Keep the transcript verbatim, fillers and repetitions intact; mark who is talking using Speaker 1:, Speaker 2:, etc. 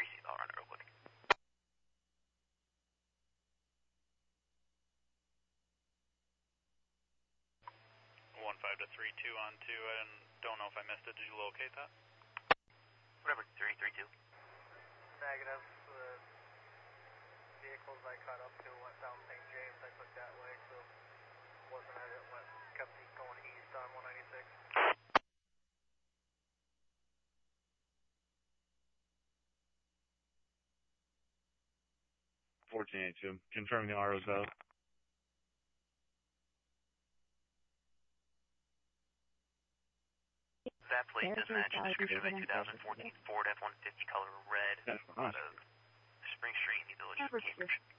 Speaker 1: three C, I'll run it real quick.
Speaker 2: one five to three two on two, and don't know if I missed it. Did you locate that?
Speaker 1: Whatever, three three two.
Speaker 3: Negative. The vehicles I caught up to went down Saint James. I took that way, so wasn't I that went, kept going east on one ninety-six.
Speaker 4: fourteen eighty-two, confirming the R O's out.
Speaker 1: That plate does match the description of a two thousand fourteen Ford F one fifty color red out of Spring Street in the village of Cambridge.